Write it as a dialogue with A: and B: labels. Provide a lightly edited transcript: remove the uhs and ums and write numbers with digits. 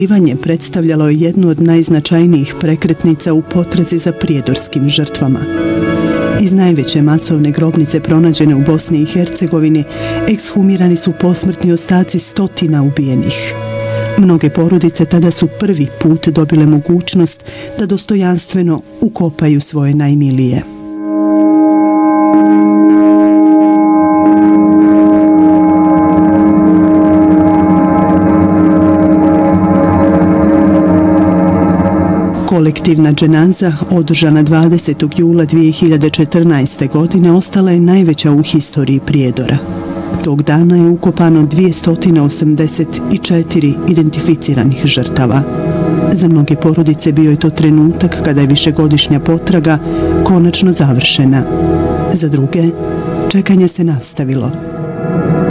A: Ispitivanje predstavljalo je jednu od najznačajnijih prekretnica u potrazi za prijedorskim žrtvama. Iz najveće masovne grobnice pronađene u Bosni i Hercegovini ekshumirani su posmrtni ostaci stotina ubijenih. Mnoge porodice tada su prvi put dobile mogućnost da dostojanstveno ukopaju svoje najmilije. Kolektivna dženaza, održana 20. jula 2014. godine, ostala je najveća u historiji Prijedora. Tog dana je ukopano 284 identificiranih žrtava. Za mnoge porodice bio je to trenutak kada je višegodišnja potraga konačno završena. Za druge, čekanje se nastavilo.